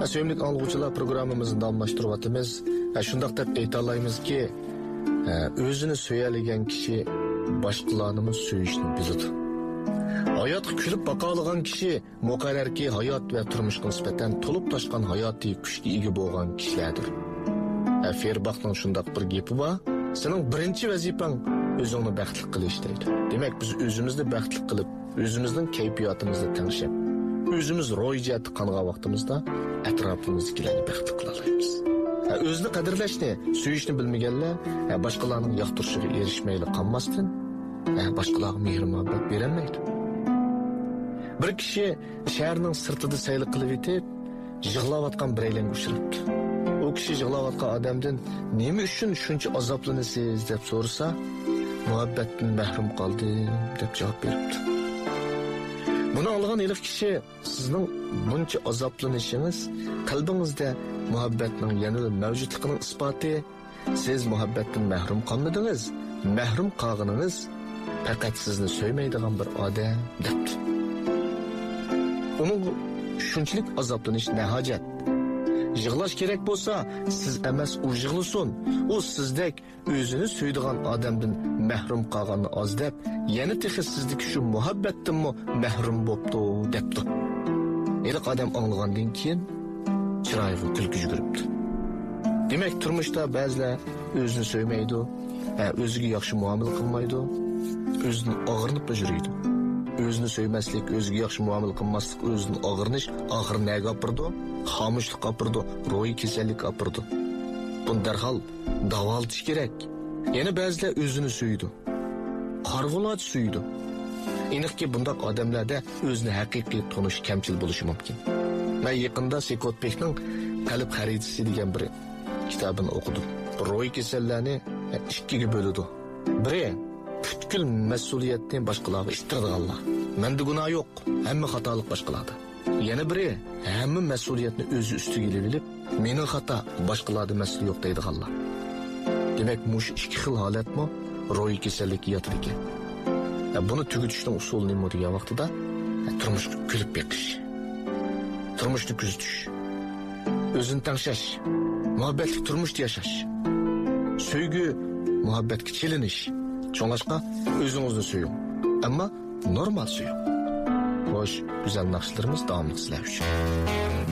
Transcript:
Sevimli anlıqçılar programımızı davamlaştırıvatımız. Şundaq dep ayta alayımızki, özünü söyleyen kişi başkalarını söyüşünü biladi. Hayatga külüp baqalagan kişi muqarrarki hayat ve turmuşga nisbatan tolup taşqan hayati kuchga ega bo'lgan kishilardir. Ferbaqning shundaq bir gapi bor. Sening birinchi vazifang o'zingni baxtli qilish deydi. Demak, biz o'zimizni baxtli qilib, o'zimizning kayfiyatimizni tanishib, o'zimiz ro'yjat qilgan vaqtimizda atrofimizdagilarni baxtli qila olamiz. O'zni qadrlashni, suyishni bilmaganlar boshqalarning yoqtirishiga erishmayli qolmasdan, boshqalarga mehr-muhabbat berolmaydi. Bir kishi shaharning sirtida sayl qilib etib, yig'layotgan biraylarga uchrabdi. O kishi yig'layotgan odamdan nima uchun shuncha azoblanasiz deb so'rasa, muhabbatdan mahrum qoldim deb javob beribdi. Buni olgan ilk kishi sizning buncha azoblanishingiz qalbingizda muhabbatning yanada mavjudligining isboti. Siz muhabbatdan mahrum qolmadingiz, mahrum qolganingiz faqat sizni so'ymaydigan bir odam debdi. Onun shunchalik azoblanish ne hojat? Yig'lash kerak bo'lsa, siz emas u yig'lasin. U sizdek o'zini so'ydigan odamdan mahrum qolganini oz deb, yana texi sizdagi shu muhabbatdanmi mahrum bo'pti debdi. Eliq odam anglagandan keyin chiroyga kulgi yuguribdi. Demak, turmushda ba'zilar o'zini so'ymaydi, o'ziga yaxshi muomala qilmaydi, o'zini og'rinib yuradi. Özünü söyməslik, özünə yaxşı muamele qılmaslik, özünü ağırnış, ağır nəyə apırdı? Xamışlıq apırdı, ruhi kesellik apırdı. Bunu dərhal davaltış gerek. Yəni bəzilə özünü söydü. Qarğılat söydü. İniq ki, bundaq adamlarda özünü həqiqi tonuş kəmçil buluşu mümkün. Mən yaxında Sekotbek'nin Qalb xaritasi degan bir kitabını oxudum. Ruhi kesellərini ikkiga bölüdü. Biri butkul mas'uliyatni boshqalarga istirganlar. Menda gunoh yo'q, hamma xatolik boshqalarda. Yana biri hamma mas'uliyatni o'zi ustiga olib, mening xato, boshqalarda mas'ul yo'q deydiganlar. Demak, mush ikki xil holatmi ruhiy kasallik yotar ekan. Buni tugutishning usuli nima degan vaqtida turmushga kulib beqish, turmushni kuzatish, o'zini tangshash, muhabbatli turmushda yashash, sevgi, muhabbatga chelinish. Çoğunlaşqa özünüzü söyün. Ama normal söyün. Hoş, güzel nakşılarımız devamlı sizler üçün.